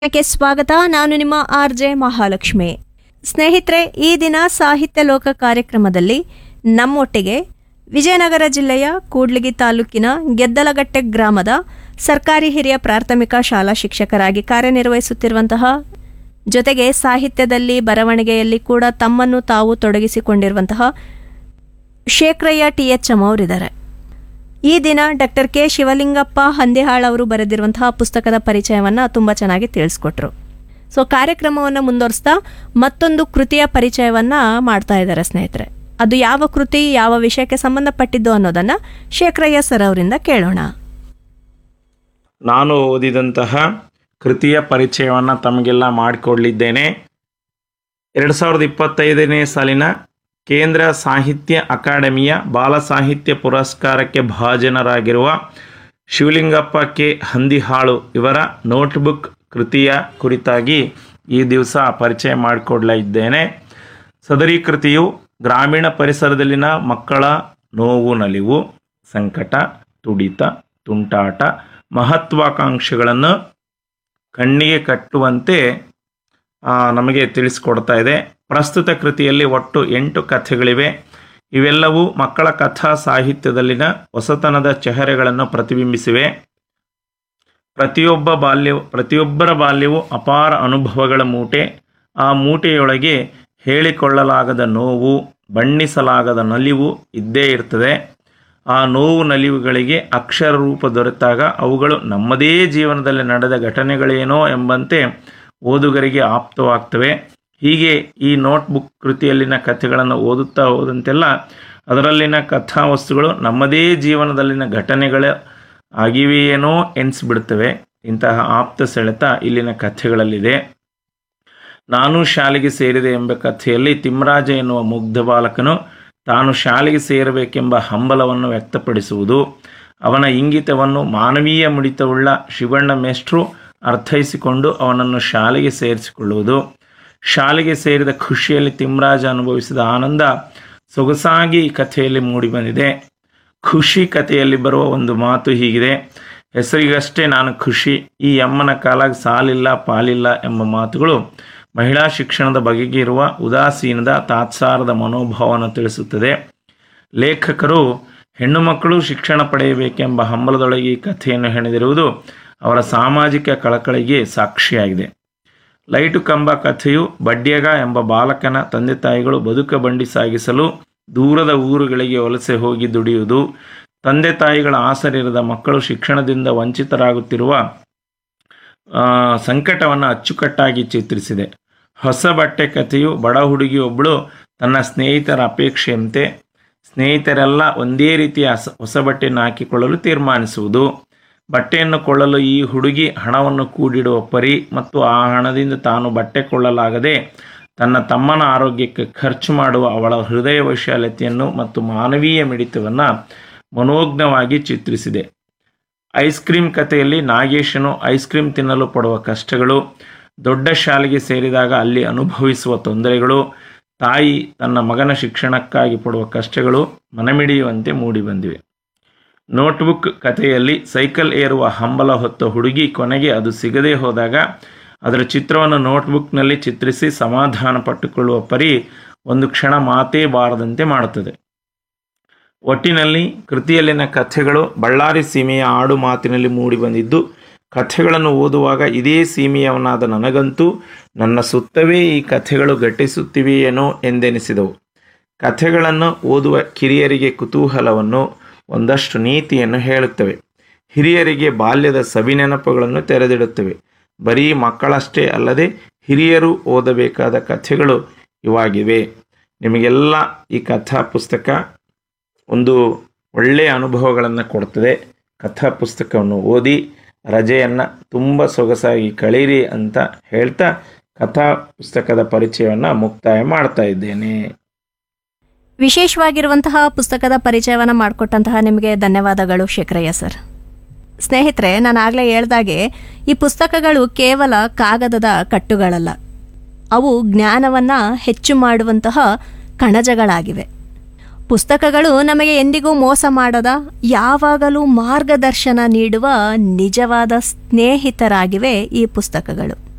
ಕ್ಕೆ ಸ್ವಾಗತ. ನಾನು ನಿಮ್ಮ ಆರ್.ಜೆ. ಮಹಾಲಕ್ಷ್ಮಿ. ಸ್ನೇಹಿತರೆ, ಈ ದಿನ ಸಾಹಿತ್ಯ ಲೋಕ ಕಾರ್ಯಕ್ರಮದಲ್ಲಿ ನಮ್ಮೊಟ್ಟಿಗೆ ವಿಜಯನಗರ ಜಿಲ್ಲೆಯ ಕೂಡ್ಲಿಗಿ ತಾಲೂಕಿನ ಗೆದ್ದಲಗಟ್ಟೆ ಗ್ರಾಮದ ಸರ್ಕಾರಿ ಹಿರಿಯ ಪ್ರಾಥಮಿಕ ಶಾಲಾ ಶಿಕ್ಷಕರಾಗಿ ಕಾರ್ಯನಿರ್ವಹಿಸುತ್ತಿರುವಂತಹ, ಜೊತೆಗೆ ಸಾಹಿತ್ಯದಲ್ಲಿ ಬರವಣಿಗೆಯಲ್ಲಿ ಕೂಡ ತಮ್ಮನ್ನು ತಾವು ತೊಡಗಿಸಿಕೊಂಡಿರುವಂತಹ ಶೇಖರಯ್ಯ ಟಿ.ಎಚ್.ಎಂ ಅವರಿದ್ದಾರೆ. ಈ ದಿನ ಡಾಕ್ಟರ್ ಕೆ ಶಿವಲಿಂಗಪ್ಪ ಹಂದಿಹಾಳ್ ಅವರು ಬರೆದಿರುವಂತಹ ಪುಸ್ತಕದ ಪರಿಚಯವನ್ನು ತುಂಬ ಚೆನ್ನಾಗಿ ತಿಳಿಸ್ಕೊಟ್ರು. ಸೊ ಕಾರ್ಯಕ್ರಮವನ್ನು ಮುಂದುವರಿಸ್ತಾ ಮತ್ತೊಂದು ಕೃತಿಯ ಪರಿಚಯವನ್ನು ಮಾಡ್ತಾ ಇದ್ದಾರೆ ಸ್ನೇಹಿತರೆ. ಅದು ಯಾವ ಕೃತಿ, ಯಾವ ವಿಷಯಕ್ಕೆ ಸಂಬಂಧಪಟ್ಟಿದ್ದು ಅನ್ನೋದನ್ನು ಶೇಖರಯ್ಯ ಸರ್ ಅವರಿಂದ ಕೇಳೋಣ. ನಾನು ಓದಿದಂತಹ ಕೃತಿಯ ಪರಿಚಯವನ್ನು ತಮಗೆಲ್ಲ ಮಾಡಿಕೊಡಲಿದ್ದೇನೆ. 2025ನೇ ಸಾಲಿನ ಕೇಂದ್ರ ಸಾಹಿತ್ಯ ಅಕಾಡೆಮಿಯ ಬಾಲ ಸಾಹಿತ್ಯ ಪುರಸ್ಕಾರಕ್ಕೆ ಭಾಜನರಾಗಿರುವ ಶಿವಲಿಂಗಪ್ಪ ಕೆ ಹಂದಿಹಾಳು ಇವರ ನೋಟ್ಬುಕ್ ಕೃತಿಯ ಕುರಿತಾಗಿ ಈ ದಿವಸ ಪರಿಚಯ ಮಾಡಿಕೊಡಲಿದ್ದೇನೆ. ಸದರಿ ಕೃತಿಯು ಗ್ರಾಮೀಣ ಪರಿಸರದಲ್ಲಿನ ಮಕ್ಕಳ ನೋವು, ನಲಿವು, ಸಂಕಟ, ತುಡಿತ, ತುಂಟಾಟ, ಮಹತ್ವಾಕಾಂಕ್ಷೆಗಳನ್ನು ಕಣ್ಣಿಗೆ ಕಟ್ಟುವಂತೆ ನಮಗೆ ತಿಳಿಸ್ಕೊಡ್ತಾ ಇದೆ. ಪ್ರಸ್ತುತ ಕೃತಿಯಲ್ಲಿ ಒಟ್ಟು 8 ಕಥೆಗಳಿವೆ. ಇವೆಲ್ಲವೂ ಮಕ್ಕಳ ಕಥಾ ಸಾಹಿತ್ಯದಲ್ಲಿನ ಹೊಸತನದ ಚೆಹರೆಗಳನ್ನು ಪ್ರತಿಬಿಂಬಿಸಿವೆ. ಪ್ರತಿಯೊಬ್ಬರ ಬಾಲ್ಯವು ಅಪಾರ ಅನುಭವಗಳ ಮೂಟೆ. ಆ ಮೂಟೆಯೊಳಗೆ ಹೇಳಿಕೊಳ್ಳಲಾಗದ ನೋವು, ಬಣ್ಣಿಸಲಾಗದ ನಲಿವು ಇದ್ದೇ ಇರ್ತದೆ. ಆ ನೋವು ನಲಿವುಗಳಿಗೆ ಅಕ್ಷರ ರೂಪ ದೊರೆತಾಗ ಅವುಗಳು ನಮ್ಮದೇ ಜೀವನದಲ್ಲಿ ನಡೆದ ಘಟನೆಗಳೇನೋ ಎಂಬಂತೆ ಓದುಗರಿಗೆ ಆಪ್ತವಾಗ್ತವೆ. ಹೀಗೆ ಈ ನೋಟ್ಬುಕ್ ಕೃತಿಯಲ್ಲಿನ ಕಥೆಗಳನ್ನು ಓದುತ್ತಾ ಹೋದಂತೆಲ್ಲ ಅದರಲ್ಲಿನ ಕಥಾವಸ್ತುಗಳು ನಮ್ಮದೇ ಜೀವನದಲ್ಲಿನ ಘಟನೆಗಳ ಆಗಿವೆಯೇನೋ ಎನಿಸ್ಬಿಡ್ತವೆ. ಇಂತಹ ಆಪ್ತ ಸೆಳೆತ ಇಲ್ಲಿನ ಕಥೆಗಳಲ್ಲಿದೆ. ನಾನು ಶಾಲೆಗೆ ಸೇರಿದೆ ಎಂಬ ಕಥೆಯಲ್ಲಿ ತಿಮ್ಮರಾಜ ಎನ್ನುವ ಮುಗ್ಧ ಬಾಲಕನು ತಾನು ಶಾಲೆಗೆ ಸೇರಬೇಕೆಂಬ ಹಂಬಲವನ್ನು ವ್ಯಕ್ತಪಡಿಸುವುದು, ಅವನ ಇಂಗಿತವನ್ನು ಮಾನವೀಯ ಮಿಡಿತವುಳ್ಳ ಶಿವಣ್ಣ ಮೇಷ್ಟ್ರು ಅರ್ಥೈಸಿಕೊಂಡು ಅವನನ್ನು ಶಾಲೆಗೆ ಸೇರಿಸಿಕೊಳ್ಳುವುದು, ಶಾಲೆಗೆ ಸೇರಿದ ಖುಷಿಯಲ್ಲಿ ತಿಮ್ಮರಾಜ ಅನುಭವಿಸಿದ ಆನಂದ ಸೊಗಸಾಗಿ ಈ ಕಥೆಯಲ್ಲಿ ಮೂಡಿಬಂದಿದೆ. ಖುಷಿ ಕಥೆಯಲ್ಲಿ ಬರುವ ಒಂದು ಮಾತು ಹೀಗಿದೆ: ಹೆಸರಿಗಷ್ಟೇ ನಾನು ಖುಷಿ, ಈ ಅಮ್ಮನ ಕಾಲಾಗ ಸಾಲಿಲ್ಲ ಪಾಲಿಲ್ಲ ಎಂಬ ಮಾತುಗಳು ಮಹಿಳಾ ಶಿಕ್ಷಣದ ಬಗೆಗೆ ಇರುವ ಉದಾಸೀನದ ತಾತ್ಸಾರದ ಮನೋಭಾವವನ್ನು ತಿಳಿಸುತ್ತದೆ. ಲೇಖಕರು ಹೆಣ್ಣು ಮಕ್ಕಳು ಶಿಕ್ಷಣ ಪಡೆಯಬೇಕೆಂಬ ಹಂಬಲದೊಳಗೆ ಈ ಕಥೆಯನ್ನು ಹೆಣೆದಿರುವುದು ಅವರ ಸಾಮಾಜಿಕ ಕಳಕಳಿಗೆ ಸಾಕ್ಷಿಯಾಗಿದೆ. ಲೈಟು ಕಂಬ ಕಥೆಯು ಬಡ್ಯಗ ಎಂಬ ಬಾಲಕನ ತಂದೆ ತಾಯಿಗಳು ಬದುಕ ಬಂಡಿ ಸಾಗಿಸಲು ದೂರದ ಊರುಗಳಿಗೆ ವಲಸೆ ಹೋಗಿ ದುಡಿಯುವುದು, ತಂದೆ ತಾಯಿಗಳ ಆಸರಿರದ ಮಕ್ಕಳು ಶಿಕ್ಷಣದಿಂದ ವಂಚಿತರಾಗುತ್ತಿರುವ ಸಂಕಟವನ್ನು ಅಚ್ಚುಕಟ್ಟಾಗಿ ಚಿತ್ರಿಸಿದೆ. ಹೊಸ ಬಟ್ಟೆ ಕಥೆಯು ಬಡ ಹುಡುಗಿಯೊಬ್ಬಳು ತನ್ನ ಸ್ನೇಹಿತರ ಅಪೇಕ್ಷೆಯಂತೆ ಸ್ನೇಹಿತರೆಲ್ಲ ಒಂದೇ ರೀತಿಯ ಹೊಸ ಬಟ್ಟೆಯನ್ನು ಹಾಕಿಕೊಳ್ಳಲು ತೀರ್ಮಾನಿಸುವುದು, ಬಟ್ಟೆಯನ್ನು ಕೊಳ್ಳಲು ಈ ಹುಡುಗಿ ಹಣವನ್ನು ಕೂಡಿಡುವ ಪರಿ ಮತ್ತು ಆ ಹಣದಿಂದ ತಾನು ಬಟ್ಟೆ ಕೊಳ್ಳಲಾಗದೆ ತನ್ನ ತಮ್ಮನ ಆರೋಗ್ಯಕ್ಕೆ ಖರ್ಚು ಮಾಡುವ ಅವಳ ಹೃದಯ ವೈಶಾಲ್ಯತೆಯನ್ನು ಮತ್ತು ಮಾನವೀಯ ಮಿಡಿತವನ್ನು ಮನೋಜ್ಞವಾಗಿ ಚಿತ್ರಿಸಿದೆ. ಐಸ್ ಕ್ರೀಮ್ ಕಥೆಯಲ್ಲಿ ನಾಗೇಶನು ಐಸ್ ಕ್ರೀಮ್ ತಿನ್ನಲು ಪಡುವ ಕಷ್ಟಗಳು, ದೊಡ್ಡ ಶಾಲೆಗೆ ಸೇರಿದಾಗ ಅಲ್ಲಿ ಅನುಭವಿಸುವ ತೊಂದರೆಗಳು, ತಾಯಿ ತನ್ನ ಮಗನ ಶಿಕ್ಷಣಕ್ಕಾಗಿ ಪಡುವ ಕಷ್ಟಗಳು ಮನಮಿಡಿಯುವಂತೆ ಮೂಡಿಬಂದಿವೆ. ನೋಟ್ಬುಕ್ ಕಥೆಯಲ್ಲಿ ಸೈಕಲ್ ಏರುವ ಹಂಬಲ ಹೊತ್ತ ಹುಡುಗಿ ಕೊನೆಗೆ ಅದು ಸಿಗದೇ ಹೋದಾಗ ಅದರ ಚಿತ್ರವನ್ನು ನೋಟ್ಬುಕ್ನಲ್ಲಿ ಚಿತ್ರಿಸಿ ಸಮಾಧಾನ ಪಟ್ಟುಕೊಳ್ಳುವ ಪರಿ ಒಂದು ಕ್ಷಣ ಮಾತೇ ಬಾರದಂತೆ ಮಾಡುತ್ತದೆ. ಒಟ್ಟಿನಲ್ಲಿ ಕೃತಿಯಲ್ಲಿನ ಕಥೆಗಳು ಬಳ್ಳಾರಿ ಸೀಮೆಯ ಆಡು ಮಾತಿನಲ್ಲಿ ಮೂಡಿಬಂದಿದ್ದು, ಕಥೆಗಳನ್ನು ಓದುವಾಗ ಇದೇ ಸೀಮೆಯವನಾದ ನನಗಂತೂ ನನ್ನ ಸುತ್ತವೇ ಈ ಕಥೆಗಳು ಘಟಿಸುತ್ತಿವೆಯೇನೋ ಎಂದೆನಿಸಿದವು. ಕಥೆಗಳನ್ನು ಓದುವ ಕಿರಿಯರಿಗೆ ಕುತೂಹಲವನ್ನು, ಒಂದಷ್ಟು ನೀತಿಯನ್ನು ಹೇಳುತ್ತವೆ. ಹಿರಿಯರಿಗೆ ಬಾಲ್ಯದ ಸವಿನೆನಪುಗಳನ್ನು ತೆರೆದಿಡುತ್ತವೆ. ಬರೀ ಮಕ್ಕಳಷ್ಟೇ ಅಲ್ಲದೆ ಹಿರಿಯರು ಓದಬೇಕಾದ ಕಥೆಗಳು ಇವಾಗಿವೆ. ನಿಮಗೆಲ್ಲ ಈ ಕಥಾ ಪುಸ್ತಕ ಒಂದು ಒಳ್ಳೆಯ ಅನುಭವಗಳನ್ನು ಕೊಡ್ತದೆ. ಕಥಾ ಪುಸ್ತಕವನ್ನು ಓದಿ ರಜೆಯನ್ನು ತುಂಬ ಸೊಗಸಾಗಿ ಕಳೀರಿ ಅಂತ ಹೇಳ್ತಾ ಕಥಾ ಪುಸ್ತಕದ ಪರಿಚಯವನ್ನು ಮುಕ್ತಾಯ ಮಾಡ್ತಾ ಇದ್ದೇನೆ. ವಿಶೇಷವಾಗಿರುವಂತಹ ಪುಸ್ತಕದ ಪರಿಚಯವನ್ನು ಮಾಡಿಕೊಟ್ಟಂತಹ ನಿಮಗೆ ಧನ್ಯವಾದಗಳು ಶೇಖರಯ್ಯ ಸರ್. ಸ್ನೇಹಿತರೆ, ನಾನು ಆಗಲೇ ಹೇಳ್ದಾಗೆ ಈ ಪುಸ್ತಕಗಳು ಕೇವಲ ಕಾಗದದ ಕಟ್ಟುಗಳಲ್ಲ, ಅವು ಜ್ಞಾನವನ್ನು ಹೆಚ್ಚು ಮಾಡುವಂತಹ ಕಣಜಗಳಾಗಿವೆ. ಪುಸ್ತಕಗಳು ನಮಗೆ ಎಂದಿಗೂ ಮೋಸ ಮಾಡದ, ಯಾವಾಗಲೂ ಮಾರ್ಗದರ್ಶನ ನೀಡುವ ನಿಜವಾದ ಸ್ನೇಹಿತರಾಗಿವೆ ಈ ಪುಸ್ತಕಗಳು.